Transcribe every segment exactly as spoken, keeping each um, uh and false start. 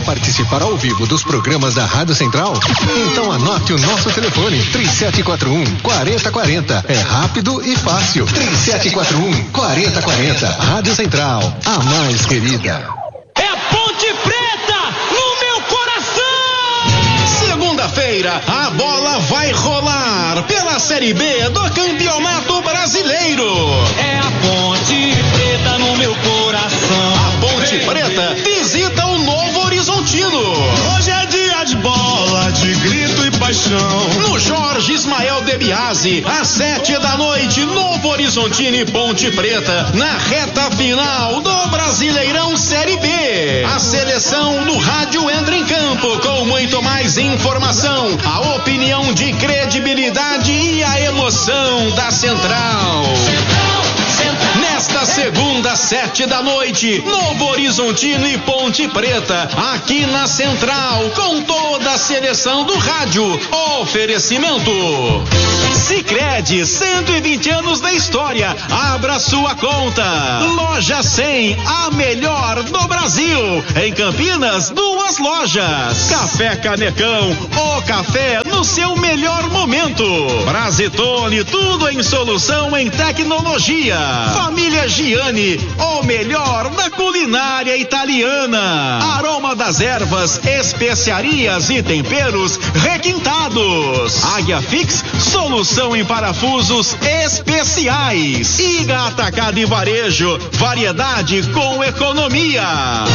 participar ao vivo dos programas da Rádio Central? Então anote o nosso telefone, três sete quatro um, quatro zero quatro zero. É rápido e fácil. três sete quatro um, quatro zero quatro zero. Rádio Central, a mais querida. É a Ponte Preta no meu coração! Segunda-feira, a bola vai rolar pela Série B do Campeonato Brasileiro. É a Ponte Preta no meu coração. A Ponte Preta visita o Novo Horizontino. Hoje é dia de bola, de grito e paixão. No Jorge Ismael de Biasi, às sete da noite, Novo Horizontino e Ponte Preta, na reta final do Brasileirão Série B. A seleção do rádio entra em campo com muito mais informação, a opinião de credibilidade e a emoção da Central. Nesta segunda, sete da noite, Novo Horizontino e Ponte Preta, aqui na Central, com toda a seleção do rádio. Oferecimento Sicredi, cento e vinte anos da história. Abra sua conta. Loja cem, a melhor do Brasil. Em Campinas, duas lojas. Café Canecão, o café no seu melhor momento. Brasitone, tudo em solução em tecnologia. Família Giani, o melhor da culinária italiana. Aroma das ervas, especiarias e temperos requintados. Águia Fix, solução em parafusos especiais. Iga Atacado e Varejo, variedade com economia.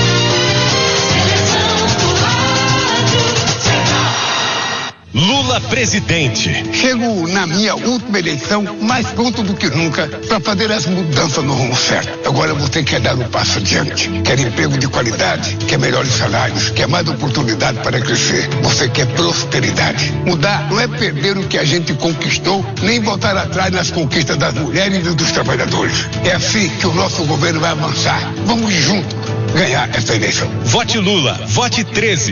Lula presidente. Chego na minha última eleição mais pronto do que nunca para fazer as mudanças no rumo certo. Agora você quer dar um passo adiante, quer emprego de qualidade, quer melhores salários, quer mais oportunidade para crescer. Você quer prosperidade. Mudar não é perder o que a gente conquistou, nem voltar atrás nas conquistas das mulheres e dos trabalhadores. É assim que o nosso governo vai avançar. Vamos juntos ganhar essa eleição. Vote Lula, vote treze.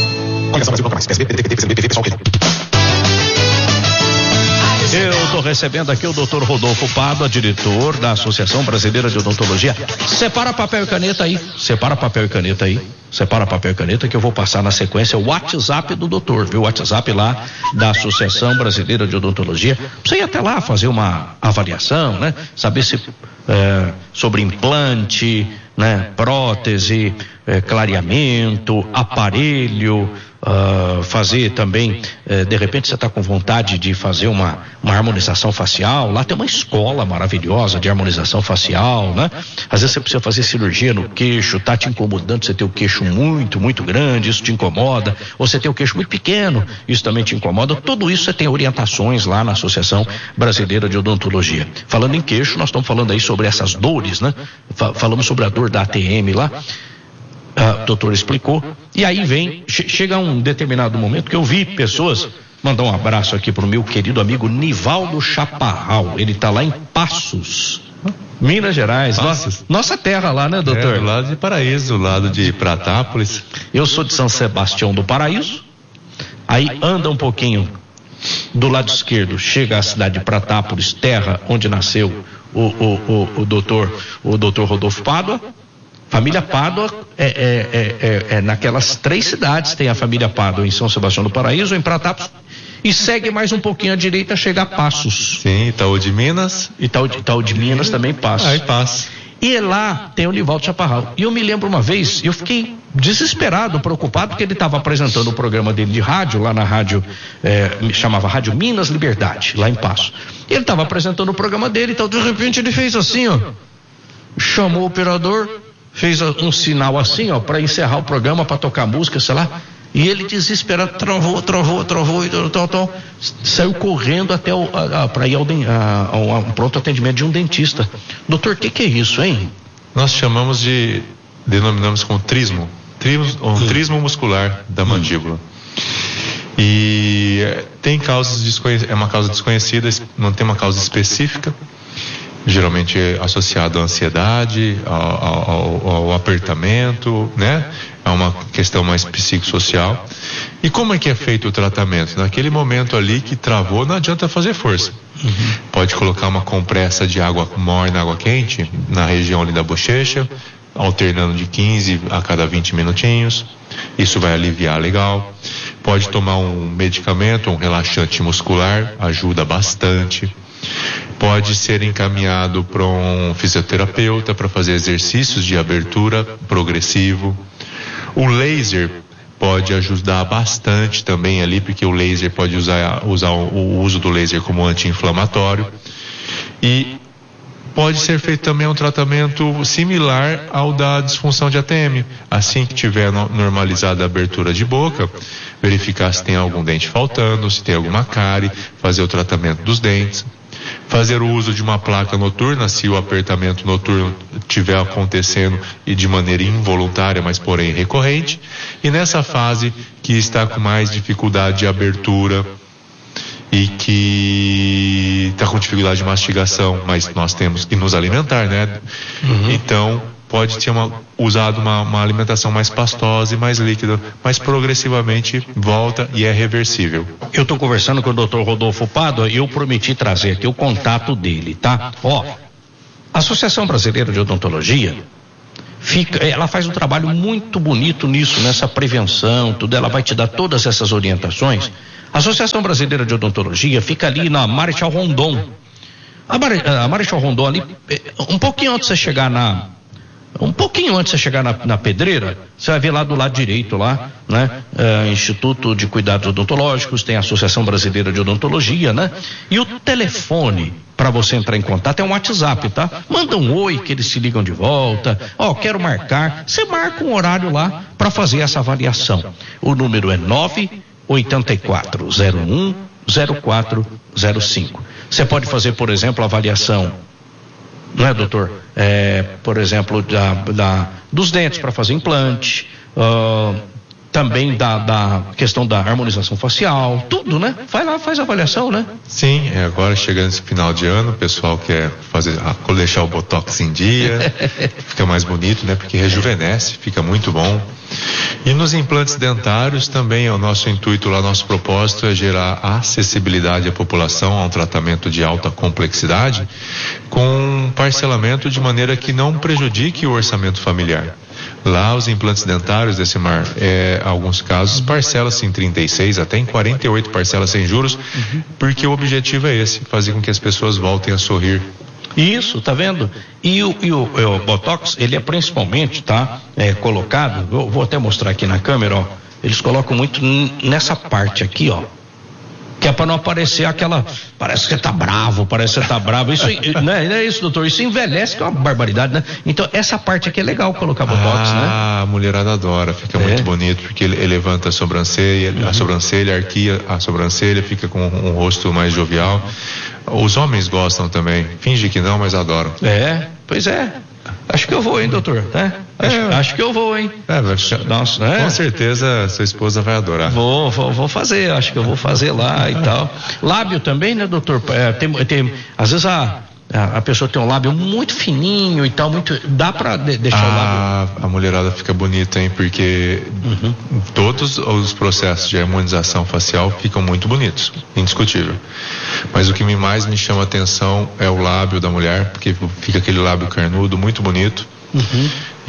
Eu estou recebendo aqui o doutor Rodolfo Pádua, diretor da Associação Brasileira de Odontologia. Separa papel e caneta aí, separa papel e caneta aí, separa papel e caneta que eu vou passar na sequência o WhatsApp do doutor, viu? O WhatsApp lá da Associação Brasileira de Odontologia. Você ir até lá fazer uma avaliação, né? Saber se é, sobre implante, né? Prótese, é, clareamento, aparelho. Uh, fazer também, uh, de repente você está com vontade de fazer uma, uma harmonização facial, lá tem uma escola maravilhosa de harmonização facial, né? Às vezes você precisa fazer cirurgia no queixo, tá te incomodando, você tem o queixo muito, muito grande, isso te incomoda, ou você tem o queixo muito pequeno, isso também te incomoda. Tudo isso você tem orientações lá na Associação Brasileira de Odontologia. Falando em queixo, nós estamos falando aí sobre essas dores, né? Falamos sobre a dor da A T M lá. Uh, o doutor explicou, e aí vem, che- chega um determinado momento que eu vi pessoas, mandar um abraço aqui pro meu querido amigo Nivaldo Chaparral, ele tá lá em Passos, Minas Gerais, nossa, nossa terra lá, né, doutor? É, do lado de Paraíso, do lado de Pratápolis. Eu sou de São Sebastião do Paraíso, aí anda um pouquinho do lado esquerdo, chega à cidade de Pratápolis, terra onde nasceu o, o, o, o doutor, o doutor Rodolfo Pádua. Família Pádua é, é, é, é, é naquelas três cidades, tem a família Pádua em São Sebastião do Paraíso, em Pratápolis, e segue mais um pouquinho à direita, chega a Passos. Sim, Itaú de Minas. Itaú, Itaú de Minas também Passos. Aí passa. E lá tem o Nivaldo Chaparral. E eu me lembro uma vez, eu fiquei desesperado, preocupado, porque ele estava apresentando o programa dele de rádio, lá na rádio, é, chamava Rádio Minas Liberdade, lá em Passos. Ele estava apresentando o programa dele, então de repente ele fez assim, ó, chamou o operador, fez um sinal assim, ó, para encerrar o programa, para tocar música, sei lá, e ele desesperado, travou, travou, travou, e tal, tal, saiu correndo até o, para ir ao, a, ao, ao pronto atendimento de um dentista. Doutor, o que, que é isso, hein? Nós chamamos de, denominamos como trismo, trismo um trismo muscular da mandíbula. E tem causas desconhecidas, é uma causa desconhecida, não tem uma causa específica. Geralmente é associado à ansiedade, ao, ao, ao apertamento, né? É uma questão mais psicossocial. E como é que é feito o tratamento? Naquele momento ali que travou, não adianta fazer força. Uhum. Pode colocar uma compressa de água morna, água quente, na região ali da bochecha, alternando de quinze a cada vinte minutinhos. Isso vai aliviar legal. Pode tomar um medicamento, um relaxante muscular, ajuda bastante. Pode ser encaminhado para um fisioterapeuta para fazer exercícios de abertura progressivo. O laser pode ajudar bastante também ali, porque o laser pode usar, usar o uso do laser como anti-inflamatório. E pode ser feito também um tratamento similar ao da disfunção de A T M. Assim que tiver normalizada a abertura de boca, verificar se tem algum dente faltando, se tem alguma cárie, fazer o tratamento dos dentes. Fazer o uso de uma placa noturna, se o apertamento noturno estiver acontecendo e de maneira involuntária, mas porém recorrente. E nessa fase que está com mais dificuldade de abertura e que está com dificuldade de mastigação, mas nós temos que nos alimentar, né? Uhum. Então, pode ter uma, usado uma, uma alimentação mais pastosa e mais líquida, mas progressivamente volta e é reversível. Eu estou conversando com o doutor Rodolfo Pádua e eu prometi trazer aqui o contato dele, tá? Ó, a Associação Brasileira de Odontologia, fica, ela faz um trabalho muito bonito nisso, nessa prevenção, tudo, ela vai te dar todas essas orientações. A Associação Brasileira de Odontologia fica ali na Marechal Rondon. A, Mare, a Marechal Rondon ali, um pouquinho antes de você chegar na... Um pouquinho antes de você chegar na, na Pedreira, você vai ver lá do lado direito lá, né? É, Instituto de Cuidados Odontológicos, tem a Associação Brasileira de Odontologia, né? E o telefone para você entrar em contato é um WhatsApp, tá? Manda um oi que eles se ligam de volta. Ó, oh, quero marcar. Você marca um horário lá para fazer essa avaliação. O número é nove oito quatro zero um zero quatro zero cinco. Você pode fazer, por exemplo, a avaliação, não é, doutor? É, por exemplo, da, da, dos dentes para fazer implante, uh, também da, da questão da harmonização facial, tudo, né? Vai lá, faz a avaliação, né? Sim, é, agora chegando esse final de ano, o pessoal quer fazer, deixar o botox em dia, fica mais bonito, né? Porque rejuvenesce, fica muito bom. E nos implantes dentários também, o nosso intuito lá, nosso propósito é gerar acessibilidade à população a um tratamento de alta complexidade com parcelamento de maneira que não prejudique o orçamento familiar. Lá os implantes dentários, Decimar, é, alguns casos parcela-se em trinta e seis até em quarenta e oito parcelas sem juros, porque o objetivo é esse, fazer com que as pessoas voltem a sorrir. Isso, tá vendo? E o, e o, o Botox, ele é principalmente, tá? É, colocado, eu vou até mostrar aqui na câmera, ó. Eles colocam muito nessa parte aqui, ó. Que é para não aparecer aquela, parece que tá bravo, parece que tá bravo. Isso, né? Não é isso, doutor? Isso envelhece, que é uma barbaridade, né? Então, essa parte aqui é legal colocar Botox, ah, né? Ah, a mulherada adora, fica é. muito bonito, porque ele, ele levanta a sobrancelha, uhum. a sobrancelha, arquia a sobrancelha, fica com um, um rosto mais jovial. Os homens gostam também, finge que não, mas adoram. É, pois é. Acho que eu vou, hein, doutor? É, acho, é. acho que eu vou, hein? É, vai ficar... Nossa, é. Com certeza sua esposa vai adorar. Vou, vou, vou fazer, acho que eu vou fazer lá e tal. Lábio também, né, doutor? É, tem, tem, às vezes a, a, a pessoa tem um lábio muito fininho e tal, muito, dá pra de, deixar ah, o lábio? A mulherada fica bonita, hein? Porque uhum. todos os processos de harmonização facial ficam muito bonitos, indiscutível. Mas o que mais me chama a atenção é o lábio da mulher, porque fica aquele lábio carnudo, muito bonito. Uhum.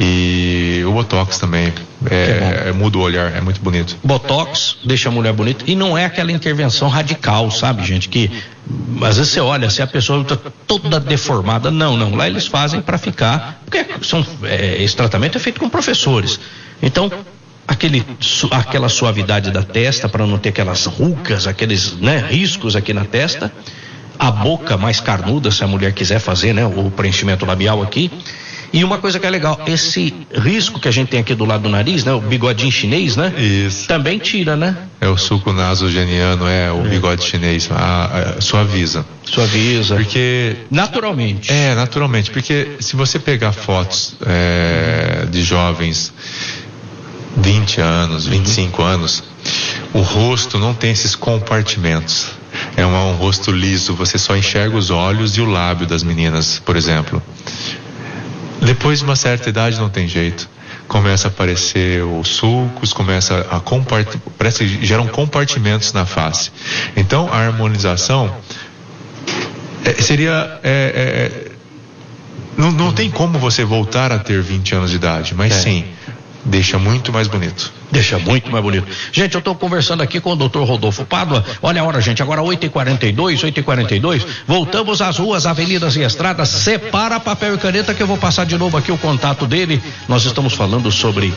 E o Botox também é, é, muda o olhar, é muito bonito. Botox deixa a mulher bonita e não é aquela intervenção radical, sabe, gente, que às vezes você olha, se a pessoa está toda deformada, não, não, lá eles fazem para ficar, porque são, é, esse tratamento é feito com professores, então aquele, aquela suavidade da testa para não ter aquelas rugas, aqueles, né, riscos aqui na testa, a boca mais carnuda, se a mulher quiser fazer, né, o preenchimento labial aqui. E uma coisa que é legal, esse risco que a gente tem aqui do lado do nariz, né? O bigodinho chinês, né? Isso. Também tira, né? É o suco nasogeniano, é o é. bigode chinês, a, a, suaviza. Suaviza. Porque... Naturalmente. É, naturalmente, porque se você pegar fotos é, de jovens, vinte anos, vinte e cinco uhum. anos, o rosto não tem esses compartimentos. É um, um rosto liso, você só enxerga os olhos e o lábio das meninas, por exemplo. Depois de uma certa idade não tem jeito. Começa a aparecer os sulcos, começa a compart... parece que geram compartimentos na face. Então a harmonização é, seria é, é, Não, não tem como você voltar a ter vinte anos de idade, mas é. sim, deixa muito mais bonito. Deixa muito mais bonito. Gente, eu estou conversando aqui com o doutor Rodolfo Pádua. Olha a hora, gente, agora oito e quarenta e dois, oito e quarenta e dois. Voltamos às ruas, avenidas e estradas. Separa papel e caneta que eu vou passar de novo aqui o contato dele. Nós estamos falando sobre,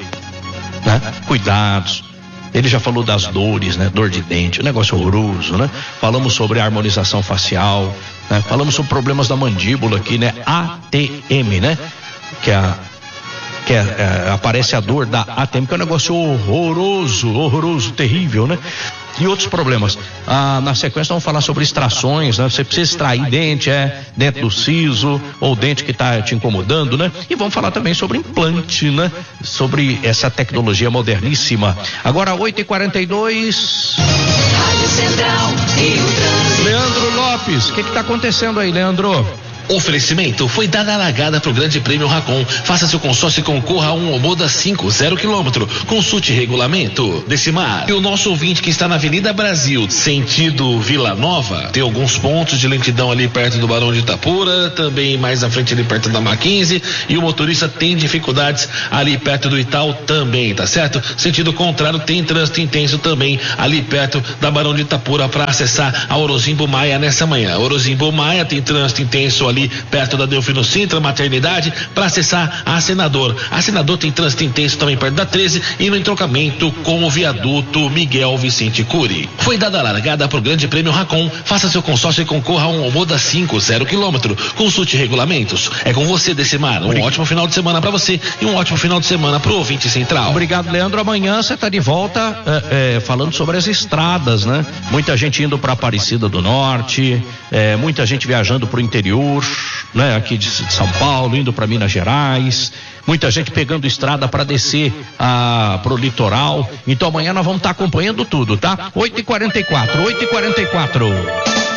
né, cuidados. Ele já falou das dores, né? Dor de dente, um negócio horroroso, né? Falamos sobre a harmonização facial, né? Falamos sobre problemas da mandíbula aqui, né? A T M, né? Que é a que é, é, aparece a dor da A T M, que é um negócio horroroso, horroroso, terrível, né? E outros problemas. Ah, na sequência vamos falar sobre extrações, né? Você precisa extrair dente, é, dentro do siso, ou dente que está te incomodando, né? E vamos falar também sobre implante, né? Sobre essa tecnologia moderníssima. Agora oito e quarenta e dois. Rádio Central, Rio Leandro Lopes, o que está acontecendo aí, Leandro? Oferecimento foi dada a largada para o Grande Prêmio Racon. Faça seu consórcio e concorra a um Omoda cinco, zero quilômetro. Consulte regulamento. Decimar. E o nosso ouvinte que está na Avenida Brasil, sentido Vila Nova, tem alguns pontos de lentidão ali perto do Barão de Itapura, também mais à frente ali perto da Mackenzie, e o motorista tem dificuldades ali perto do Itaú também, tá certo? Sentido contrário, tem trânsito intenso também ali perto da Barão de Itapura para acessar a Orozimbo Maia nessa manhã. Orozimbo Maia tem trânsito intenso ali perto da Delfino Sintra, maternidade, para acessar a Senador. A Senador tem trânsito intenso também perto da treze e no entroncamento com o viaduto Miguel Vicente Cury. Foi dada a largada para o Grande Prêmio Racon. Faça seu consórcio e concorra a um Omoda cinco, zero quilômetro. Consulte regulamentos. É com você, Decimar. Um ótimo final de semana para você e um ótimo final de semana para o ouvinte central. Obrigado, Leandro. Amanhã você está de volta é, é, falando sobre as estradas, né? Muita gente indo para Aparecida do Norte, é, muita gente viajando para o interior, né, aqui de São Paulo, indo para Minas Gerais, muita gente pegando estrada para descer ah, pro litoral. Então amanhã nós vamos estar tá acompanhando tudo, tá? oito e quarenta e quatro, oito e quarenta e quatro.